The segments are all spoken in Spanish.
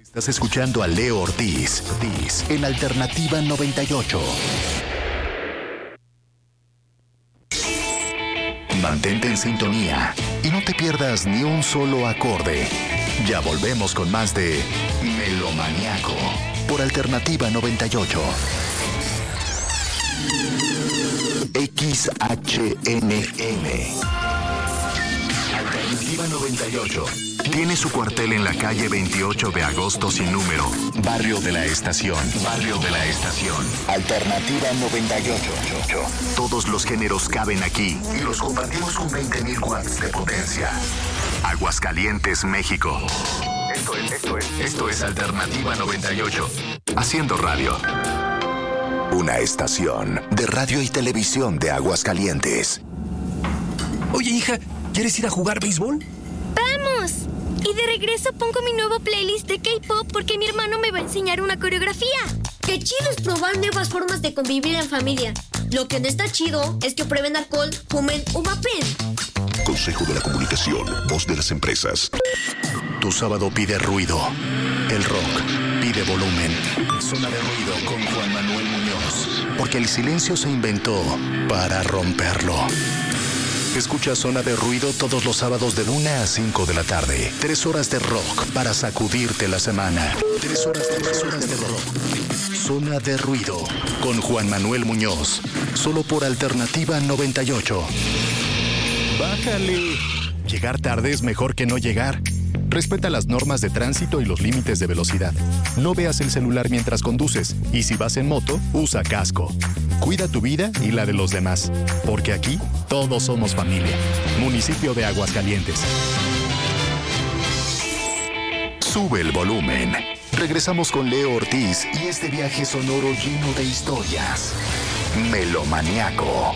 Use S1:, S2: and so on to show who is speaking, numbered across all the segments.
S1: Estás escuchando a Leo Ortiz en Alternativa 98. Mantente en sintonía y no te pierdas ni un solo acorde. Ya volvemos con más de Melomaniaco por Alternativa 98. XHNM Alternativa 98 tiene su cuartel en la calle 28 de agosto sin número, Barrio de la Estación. Alternativa 98. Todos los géneros caben aquí y los compartimos con 20,000 watts de potencia. Aguascalientes, México. Esto es Alternativa 98. Haciendo radio. Una estación de radio y televisión de Aguascalientes.
S2: Oye, hija, ¿quieres ir a jugar béisbol?
S3: ¡Vamos! Y de regreso pongo mi nuevo playlist de K-pop porque mi hermano me va a enseñar una coreografía.
S4: ¡Qué chido es probar nuevas formas de convivir en familia! Lo que no está chido es que prueben alcohol, fumen o vapen.
S1: Consejo de la Comunicación, voz de las empresas. Tu sábado pide ruido. El rock pide volumen. Zona de ruido con Juan Manuel Muñoz. Porque el silencio se inventó para romperlo. Escucha Zona de Ruido todos los sábados de 1 a 5 de la tarde. 3 horas de rock para sacudirte la semana. 3 horas de rock. Zona de Ruido con Juan Manuel Muñoz. Solo por Alternativa 98. ¡Bájale! Llegar tarde es mejor que no llegar. Respeta las normas de tránsito y los límites de velocidad. No veas el celular mientras conduces. Y si vas en moto, usa casco. Cuida tu vida y la de los demás. Porque aquí, todos somos familia. Municipio de Aguascalientes. Sube el volumen. Regresamos con Leo Ortiz y este viaje sonoro lleno de historias. Melomaniaco.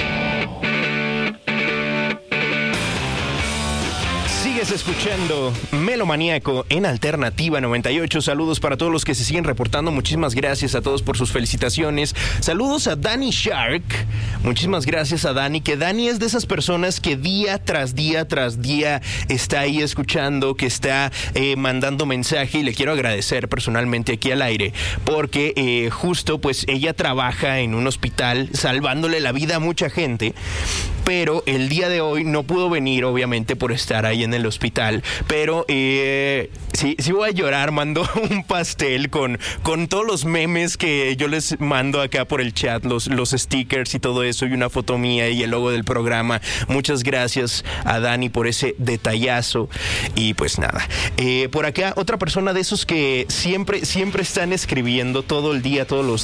S2: Sigues escuchando Melomaniaco en Alternativa 98. Saludos para todos los que se siguen reportando. Muchísimas gracias a todos por sus felicitaciones. Saludos a Dani Shark. Muchísimas gracias a Dani, que Dani es de esas personas que día tras día está ahí escuchando, que está mandando mensaje, y le quiero agradecer personalmente aquí al aire porque justo pues ella trabaja en un hospital salvándole la vida a mucha gente, pero el día de hoy no pudo venir, obviamente, por estar ahí en el hospital, pero sí voy a llorar. Mandó un pastel con todos los memes que yo les mando acá por el chat, los stickers y todo eso, y una foto mía y el logo del programa. Muchas gracias a Dani por ese detallazo. Y pues nada, por acá otra persona de esos que siempre están escribiendo todo el día, todos los